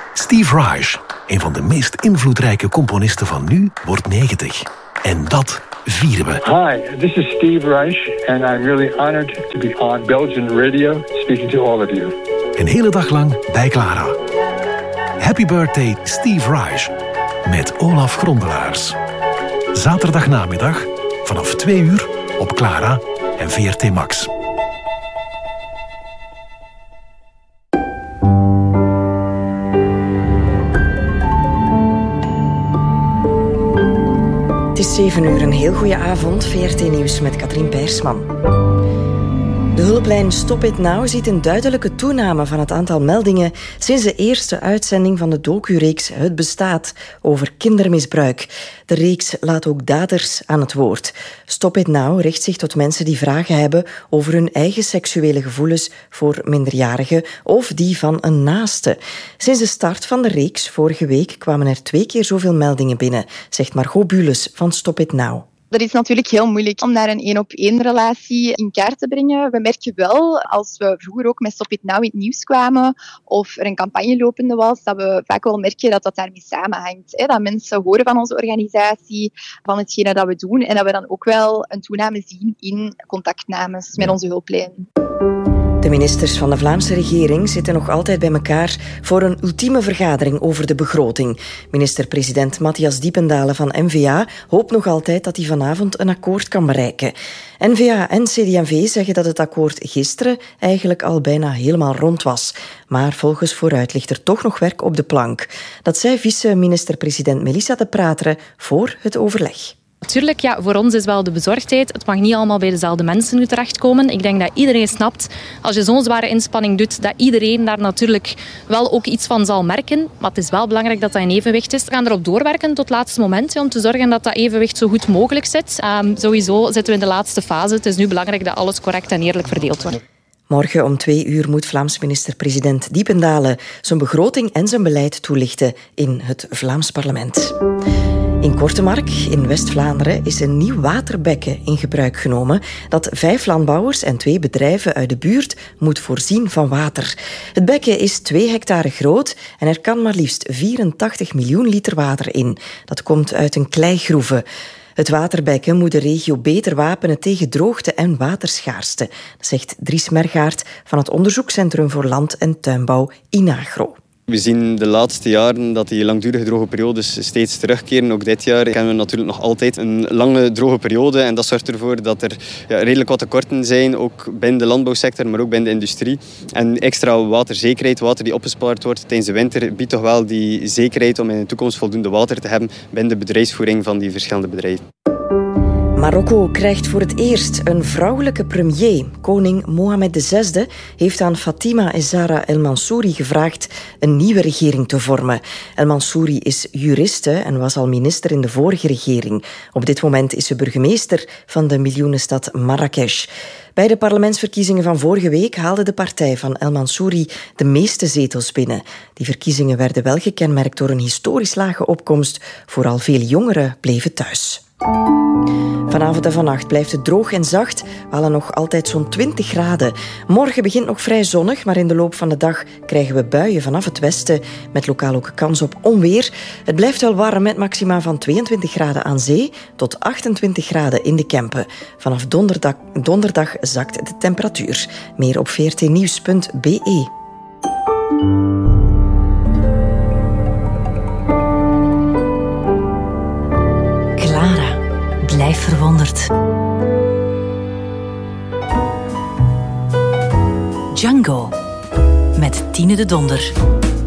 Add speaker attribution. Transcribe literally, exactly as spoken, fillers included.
Speaker 1: Steve Reich, een van de meest invloedrijke componisten van nu, wordt negentig. En dat vieren we.
Speaker 2: Hi, this is Steve Reich and I'm really honored to be on Belgian radio speaking to all of you.
Speaker 1: Een hele dag lang bij Clara. Happy birthday Steve Reich met Olaf Grondelaars. Zaterdagnamiddag vanaf twee uur op Clara en V R T Max.
Speaker 3: Het is zeven uur, een heel goede avond. V R T Nieuws met Katrien Peirsman. De hulplijn Stop It Now ziet een duidelijke toename van het aantal meldingen sinds de eerste uitzending van de docureeks Het Bestaat over kindermisbruik. De reeks laat ook daders aan het woord. Stop It Now richt zich tot mensen die vragen hebben over hun eigen seksuele gevoelens voor minderjarigen of die van een naaste. Sinds de start van de reeks vorige week kwamen er twee keer zoveel meldingen binnen, zegt Margot Bules van Stop It Now.
Speaker 4: Dat is natuurlijk heel moeilijk om daar een één-op-één relatie in kaart te brengen. We merken wel, als we vroeger ook met Stop It Now in het nieuws kwamen of er een campagne lopende was, dat we vaak wel merken dat dat daarmee samenhangt. Hè? Dat mensen horen van onze organisatie, van hetgene dat we doen en dat we dan ook wel een toename zien in contactnames met onze hulplijn.
Speaker 3: De ministers van de Vlaamse regering zitten nog altijd bij elkaar voor een ultieme vergadering over de begroting. Minister-president Matthias Diependalen van N V A hoopt nog altijd dat hij vanavond een akkoord kan bereiken. N V A en C D en V zeggen dat het akkoord gisteren eigenlijk al bijna helemaal rond was. Maar volgens Vooruit ligt er toch nog werk op de plank. Dat zei vice-minister-president Melissa de Prateren voor het overleg.
Speaker 5: Natuurlijk, ja, voor ons is wel de bezorgdheid. Het mag niet allemaal bij dezelfde mensen nu terechtkomen. Ik denk dat iedereen snapt, als je zo'n zware inspanning doet, dat iedereen daar natuurlijk wel ook iets van zal merken. Maar het is wel belangrijk dat dat in evenwicht is. We gaan erop doorwerken tot het laatste moment, om te zorgen dat dat evenwicht zo goed mogelijk zit. Um, sowieso zitten we in de laatste fase. Het is nu belangrijk dat alles correct en eerlijk verdeeld wordt.
Speaker 3: Morgen om twee uur moet Vlaams minister-president Diependalen zijn begroting en zijn beleid toelichten in het Vlaams parlement. In Kortemark, in West-Vlaanderen, is een nieuw waterbekken in gebruik genomen dat vijf landbouwers en twee bedrijven uit de buurt moet voorzien van water. Het bekken is twee hectare groot en er kan maar liefst vierentachtig miljoen liter water in. Dat komt uit een kleigroeve. Het waterbekken moet de regio beter wapenen tegen droogte en waterschaarste, zegt Dries Mergaert van het Onderzoekscentrum voor Land- en Tuinbouw Inagro.
Speaker 6: We zien de laatste jaren dat die langdurige droge periodes steeds terugkeren. Ook dit jaar kennen we natuurlijk nog altijd een lange droge periode. En dat zorgt ervoor dat er ja, redelijk wat tekorten zijn, ook binnen de landbouwsector, maar ook binnen de industrie. En extra waterzekerheid, water die opgespaard wordt tijdens de winter, biedt toch wel die zekerheid om in de toekomst voldoende water te hebben binnen de bedrijfsvoering van die verschillende bedrijven.
Speaker 3: Marokko krijgt voor het eerst een vrouwelijke premier. Koning Mohammed de Zesde heeft aan Fatima Zahra El Mansouri gevraagd een nieuwe regering te vormen. El Mansouri is juriste en was al minister in de vorige regering. Op dit moment is ze burgemeester van de miljoenenstad Marrakesh. Bij de parlementsverkiezingen van vorige week haalde de partij van El Mansouri de meeste zetels binnen. Die verkiezingen werden wel gekenmerkt door een historisch lage opkomst. Vooral veel jongeren bleven thuis. Vanavond en vannacht blijft het droog en zacht. We halen nog altijd zo'n twintig graden. Morgen begint nog vrij zonnig, maar in de loop van de dag krijgen we buien vanaf het westen, met lokaal ook kans op onweer. Het blijft wel warm met maxima van tweeëntwintig graden aan zee tot achtentwintig graden in de Kempen. Vanaf donderdag, donderdag zakt de temperatuur. Meer op v r t nieuws punt b e.
Speaker 7: Blijf verwonderd. Django met Tine de Donder.